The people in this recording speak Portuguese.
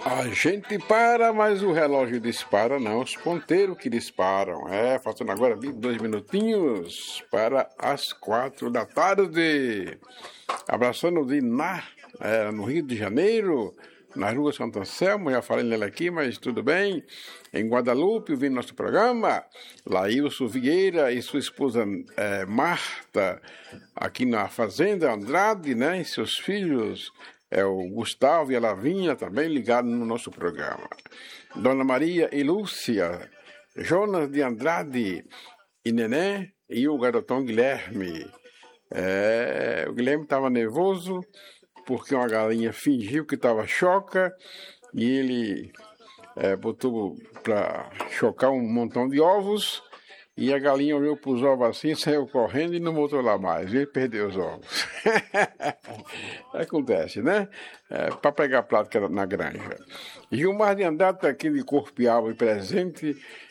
A gente para, mas o relógio dispara, não. Os ponteiros que disparam. Faltando agora 22 minutinhos para as 4 da tarde. Abraçando o Dinar, no Rio de Janeiro, na rua Santo Anselmo. Já falei nele aqui, mas tudo bem. Em Guadalupe, ouvindo nosso programa. Laílson Vieira e sua esposa Marta, aqui na Fazenda Andrade, né? E seus filhos. O Gustavo e a Lavinha também ligados no nosso programa. Dona Maria e Lúcia, Jonas de Andrade e Neném e o garotão Guilherme. O Guilherme estava nervoso porque uma galinha fingiu que estava choca e ele botou para chocar um montão de ovos. E a galinha olhou para os ovos assim, saiu correndo e não voltou lá mais. Ele perdeu os ovos. Acontece, né? Para pegar prática na granja. Gilmar de Andrade está aqui de Corpial e presente